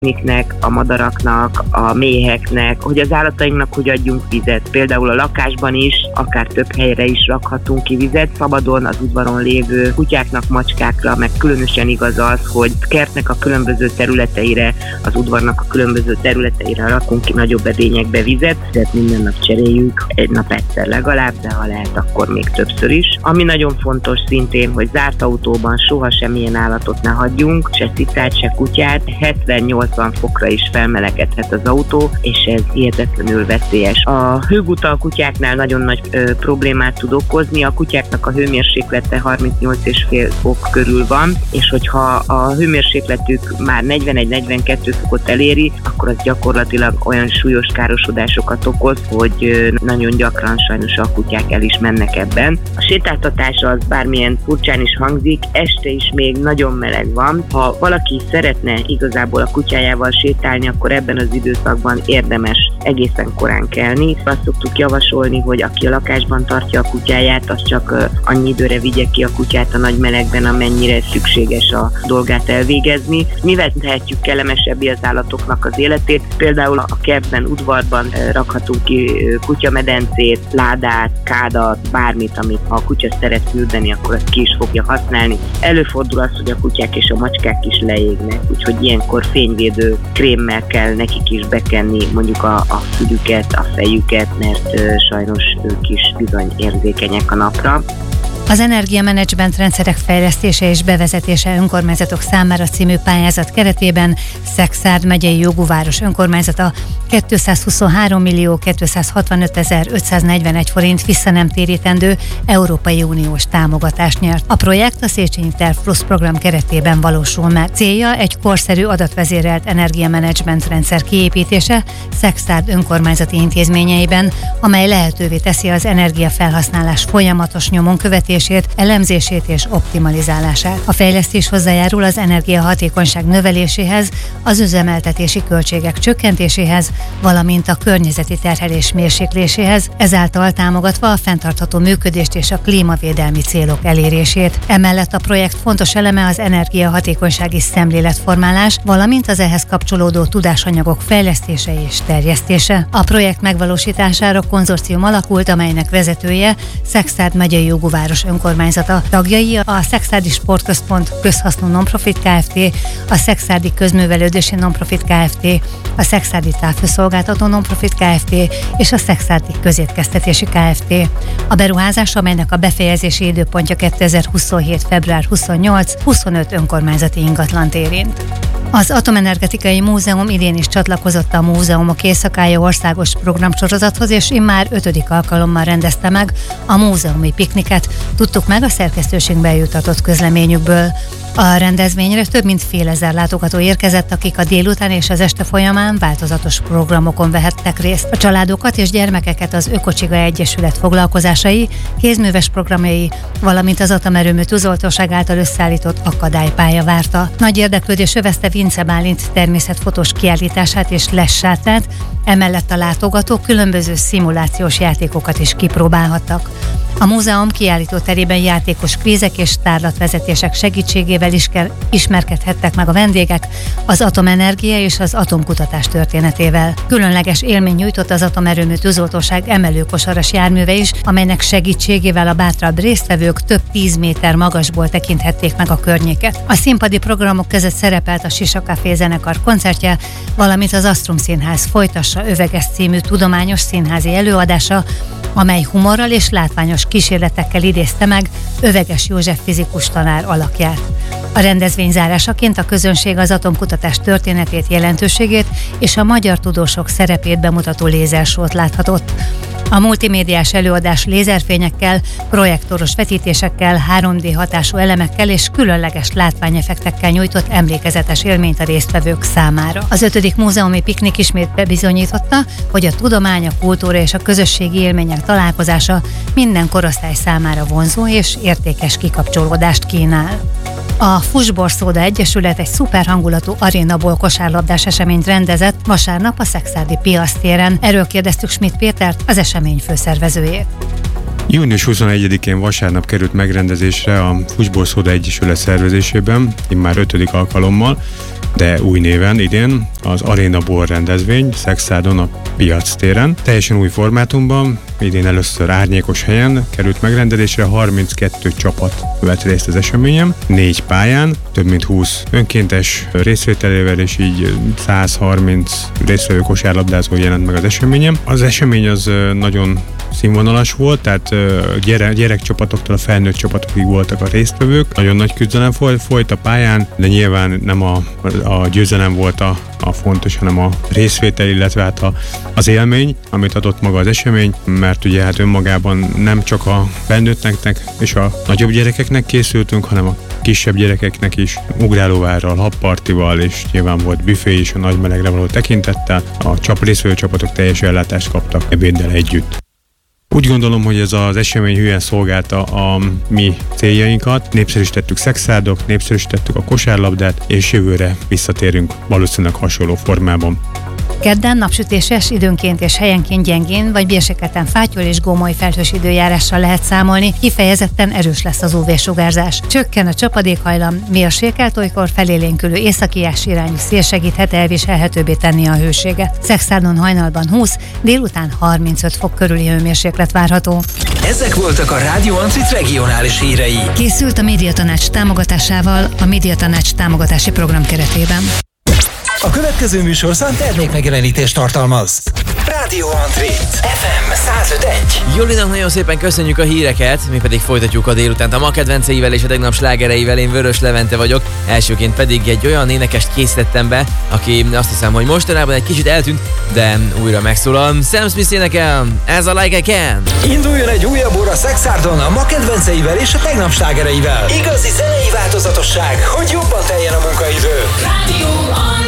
a madaraknak, a méheknek, hogy az állatainknak hogy adjunk vizet. Például a lakásban is, akár több helyre is rakhatunk ki vizet, szabadon az udvaron lévő kutyáknak, macskákra, meg különösen igaz az, hogy kertnek a különböző területeire, az udvarnak a különböző területeire rakunk ki nagyobb edényekbe vizet, tehát minden nap cseréljük, egy nap egyszer legalább, de ha lehet, akkor még többször is. Ami nagyon fontos szintén, hogy zárt autóban soha semmilyen állatot ne hagyjunk, se cicát, se kutyát, 70-80 fokra is felmelegedhet az autó, és ez hihetetlenül veszélyes. A hőguta a kutyáknál nagyon nagy problémát tud okozni, a kutyáknak a hőmérséklete 38,5 fok körül van, és hogyha a hőmérsékletük már 41-42 fokot eléri, akkor az gyakorlatilag olyan súlyos károsodásokat okoz, hogy nagyon gyakran sajnos a kutyák el is mennek ebben. A sétáltatás az bármilyen furcsán is hangzik, este is még nagyon meleg van. Ha valaki szeretne igazából a kutyájával sétálni, akkor ebben az időszakban érdemes egészen korán kelni. Azt szoktuk javasolni, hogy aki a lakásban tartja a kutyáját, az csak annyi időre vigye ki a kutyát a nagy melegben, amennyire szükséges a dolgát elvégezni. Mivel tehetjük kellemesebbé az állatoknak az életét? Például a kertben, udvarban rakhatunk ki kutyamedencét, ládát, kádat, bármit, amit ha a kutya szeret fürdeni, akkor azt ki is fogja használni. Előfordul az, hogy a kutyák és a macskák is leégnek, úgyhogy ilyenkor fényvédő krémmel kell nekik is bekenni mondjuk a fülüket, a fejüket, mert sajnos ők is bizony érzékenyek a napra. Az energiamenedzsment rendszerek fejlesztése és bevezetése önkormányzatok számára című pályázat keretében Szekszárd megyei jogú város önkormányzata 223.265.541 forint visszanemtérítendő Európai Uniós támogatást nyert. A projekt a Széchenyi Terv Plusz program keretében valósul meg. Célja egy korszerű adatvezérelt energiamenedzsment rendszer kiépítése Szekszárd önkormányzati intézményeiben, amely lehetővé teszi az energiafelhasználás folyamatos nyomon követését, elemzését és optimalizálását. A fejlesztés hozzájárul az energiahatékonyság növeléséhez, az üzemeltetési költségek csökkentéséhez, valamint a környezeti terhelés mérsékléséhez, ezáltal támogatva a fenntartható működést és a klímavédelmi célok elérését. Emellett a projekt fontos eleme az energiahatékonysági szemléletformálás, valamint az ehhez kapcsolódó tudásanyagok fejlesztése és terjesztése. A projekt megvalósítására konzorcium alakult, amelynek vezetője Szekszárd megyei jogú város önkormányzata. Tagjai a Szekszárdi Sportközpont közhasznú nonprofit Kft., a Szekszárdi Közművelődési nonprofit Kft., a Szekszárdi Távfőszolgáltató nonprofit Kft. És a Szekszárdi Közétkeztetési Kft. A beruházás, amelynek a befejezési időpontja 2027. február 28-25 önkormányzati ingatlant érint. Az Atomenergetikai Múzeum idén is csatlakozott a Múzeumok Éjszakája országos programsorozathoz, és immár 5. alkalommal rendezte meg a múzeumi pikniket, tudtuk meg a szerkesztőségbe jutatott közleményükből. A rendezvényre több mint fél ezer látogató érkezett, akik a délután és az este folyamán változatos programokon vehettek részt. A családokat és gyermekeket az Ökocsiga Egyesület foglalkozásai, kézműves programjai, valamint az Atomerőmű Tűzoltóság által összeállított akadálypálya várta. Nagy érdeklődés övezte Vince Bálint természetfotós kiállítását és lessátát, emellett a látogatók különböző szimulációs játékokat is kipróbálhattak. A múzeum kiállító terében játékos kvízek és tárlatvezetések segítségével ismerkedhettek meg a vendégek az atomenergia és az atomkutatás történetével. Különleges élmény nyújtott az Atomerőmű Tűzoltóság emelőkosaras járműve is, amelynek segítségével a bátrabb résztvevők több 10 méter magasból tekinthették meg a környéket. A színpadi programok között szerepelt a Sisa Café zenekar koncertje, valamint az Astrum Színház Folytassa Öveges című tudományos színházi előadása, amely humorral és látványos kísérletekkel idézte meg Öveges József fizikus tanár alakját. A rendezvény zárásaként a közönség az atomkutatás történetét, jelentőségét és a magyar tudósok szerepét bemutató lézersót láthatott. A multimédiás előadás lézerfényekkel, projektoros vetítésekkel, 3D hatású elemekkel és különleges látványeffektekkel nyújtott emlékezetes élményt a résztvevők számára. Az 5. múzeumi piknik ismét bebizonyította, hogy a tudomány, a kultúra és a közösségi élmények találkozása minden korosztály számára vonzó és értékes kikapcsolódást kínál. A Fussball-Szóda Egyesület egy szuperhangulatú arénaból kosárlabdás eseményt rendezett vasárnap a Szekszárdi Piasztéren. Erről kérdeztük Schmidt Pétert, az esemény főszervezőjét. Június 21-én vasárnap került megrendezésre a Fussball-Szóda Egyesület szervezésében, immár 5. alkalommal. de új néven idén az Arena Ball rendezvény Szekszádon a Piac téren. Teljesen új formátumban, idén először árnyékos helyen került megrendezésre, 32 csapat vett részt az eseményen, 4 pályán, több mint 20 önkéntes részvételével, és így 130 résztvevő kosárlabdázó jelent meg az eseményen. Az esemény az nagyon színvonalas volt, tehát gyerekcsapatoktól a felnőtt csapatokig voltak a résztvevők. Nagyon nagy küzdelem folyt a pályán, de nyilván nem a győzelem volt a fontos, hanem a részvétel, illetve hát az élmény, amit adott maga az esemény, mert ugye hát önmagában nem csak a felnőtteknek és a nagyobb gyerekeknek készültünk, hanem a kisebb gyerekeknek is, ugrálóvárral, habpartival, és nyilván volt büfé is a nagy melegre való tekintettel. A résztvevő csapatok teljes ellátást kaptak ebéddel együtt. Úgy gondolom, hogy ez az esemény hülyen szolgálta a mi céljainkat. Népszerűsítettük Szekszádot, népszerűsítettük a kosárlabdát, és jövőre visszatérünk valószínűleg hasonló formában. Kedden napsütéses, időnként és helyenként gyengén vagy bérseketen fátyol és gómoly felhős időjárással lehet számolni, kifejezetten erős lesz az UV-sugárzás. Csökken a csapadékhajlam, mérsékelt, olykor felélénkülő északi-ás irányú szél segíthet elviselhetőbbé tenni a hőséget. Szekszádon hajnalban 20, délután 35 fok körüli hőmérséklet várható. Ezek voltak a Rádió Ancit regionális hírei. Készült a Médiatanács támogatásával a Médiatanács támogatási program keretében. A következő műsorszám termékmegjelenítést tartalmaz. Rádió Antrit, FM 105.1. Jolinak nagyon szépen köszönjük a híreket, mi pedig folytatjuk a délutánt a ma kedvenceivel és a tegnap slágereivel. Én Vörös Levente vagyok, elsőként pedig egy olyan énekest készítettem be, aki azt hiszem, hogy mostanában egy kicsit eltűnt, de újra megszólal. Sam Smith énekel, Ez a Like I Can. Induljon egy újabb óra Szexárdon a ma kedvenceivel és a tegnap slágereivel. Igazi zenei változatosság, hogy jobban teljen a munkaidő. Rádió